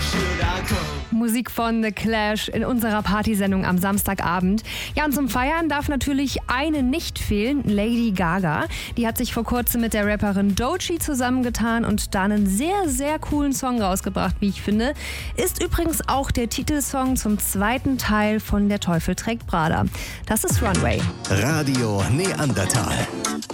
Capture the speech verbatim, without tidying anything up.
Musik von The Clash in unserer Partysendung am Samstagabend. Ja, und zum Feiern darf natürlich eine nicht fehlen, Lady Gaga. Die hat sich vor kurzem mit der Rapperin Doechii zusammengetan und da einen sehr, sehr coolen Song rausgebracht, wie ich finde. Ist übrigens auch der Titelsong zum zweiten Teil von Der Teufel trägt Prada. Das ist Runway. Radio Neandertal.